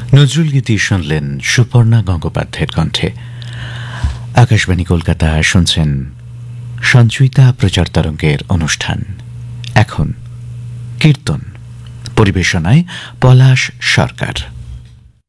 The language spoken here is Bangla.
নজরুল গীতি শুনলেন সুপর্ণা গঙ্গোপাধ্যায়ের কণ্ঠে। আকাশবাণী কলকাতা, শুনছেন সঞ্চয়িতা প্রচার তরঙ্গের অনুষ্ঠান। এখন কীর্তন, পরিবেশনায় পলাশ সরকার।